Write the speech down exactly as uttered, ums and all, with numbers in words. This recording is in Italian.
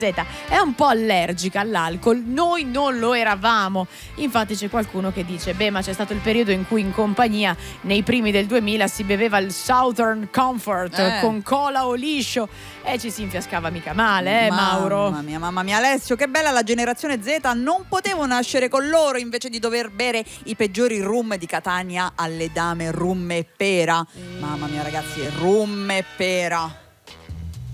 è un po' allergica all'alcol, noi non lo eravamo. Infatti c'è qualcuno che dice: beh, ma c'è stato il periodo in cui in compagnia nei primi del duemila si beveva il Southern Comfort eh. con cola o liscio e ci si infiascava mica male, eh mamma Mauro? Mamma mia, mamma mia Alessio, che bella la generazione Z, non potevo nascere con loro invece di dover bere i peggiori rum di Catania alle dame, rum e pera. Mm. Mamma mia ragazzi, rum e pera.